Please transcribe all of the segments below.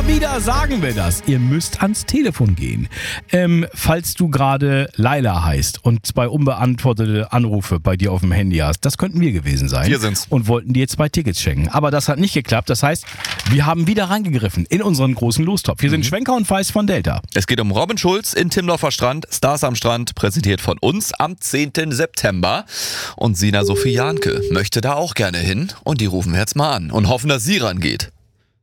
Immer wieder sagen wir das. Ihr müsst ans Telefon gehen. Falls du gerade Laila heißt und 2 unbeantwortete Anrufe bei dir auf dem Handy hast, das könnten wir gewesen sein. Wir sind's. Und wollten dir 2 Tickets schenken. Aber das hat nicht geklappt. Das heißt, wir haben wieder reingegriffen in unseren großen Lostopf. Hier sind Schwenker und Feist von Delta. Es geht um Robin Schulz in Timmendorfer Strand, Stars am Strand, präsentiert von uns am 10. September. Und Sina Sophie Jahnke möchte da auch gerne hin und die rufen wir jetzt mal an und hoffen, dass sie rangeht.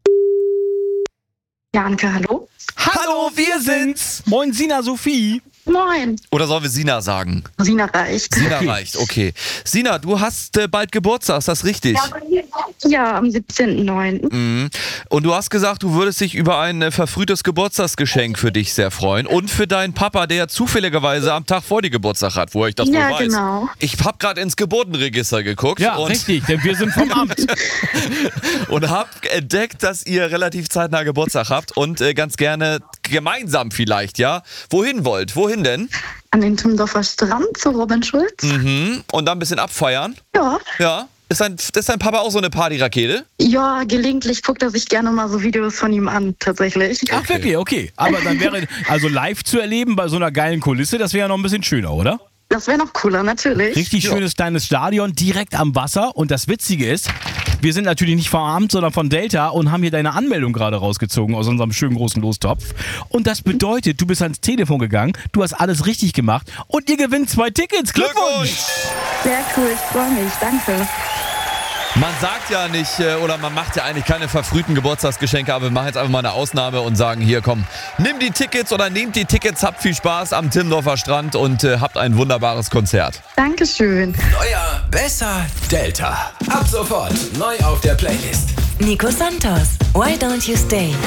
Janke, hallo? Hallo, wir sind's. Moin, Sina Sophie. Moin. Oder sollen wir Sina sagen? Sina reicht. Sina reicht, okay. Sina, du hast bald Geburtstag, ist das richtig? Ja, am 17.09. Mhm. Und du hast gesagt, du würdest dich über ein verfrühtes Geburtstagsgeschenk für dich sehr freuen. Und für deinen Papa, der zufälligerweise am Tag vor dir Geburtstag hat, wo ich das wohl Ja, weiß. genau. Ich habe gerade ins Geburtenregister geguckt Ja, und, richtig, denn wir sind vom Amt. und habe entdeckt, dass ihr relativ zeitnah Geburtstag habt und ganz gerne gemeinsam vielleicht, ja? Wohin wollt? Wohin denn? An den Timmendorfer Strand zu Robin Schulz? Mhm. Und dann ein bisschen abfeiern? Ja. Ja. Ist dein Papa auch so eine Partyrakete? Ja, gelegentlich guckt er sich gerne mal so Videos von ihm an, tatsächlich. Ach, wirklich, okay. Aber dann wäre, also live zu erleben bei so einer geilen Kulisse, das wäre ja noch ein bisschen schöner, oder? Das wäre noch cooler, natürlich. Richtig schönes kleines Stadion, direkt am Wasser. Und das Witzige ist, wir sind natürlich nicht vom Amt, sondern von Delta und haben hier deine Anmeldung gerade rausgezogen aus unserem schönen großen Lostopf. Und das bedeutet, du bist ans Telefon gegangen, du hast alles richtig gemacht und ihr gewinnt 2 Tickets. Glückwunsch! Sehr cool, ich freue mich, danke. Man sagt ja nicht, oder man macht ja eigentlich keine verfrühten Geburtstagsgeschenke, aber wir machen jetzt einfach mal eine Ausnahme und sagen, hier komm, nimm die Tickets oder nehmt die Tickets, habt viel Spaß am Timmendorfer Strand und habt ein wunderbares Konzert. Dankeschön. Neuer, besser, Delta. Ab sofort neu auf der Playlist. Nico Santos, Why Don't You Stay?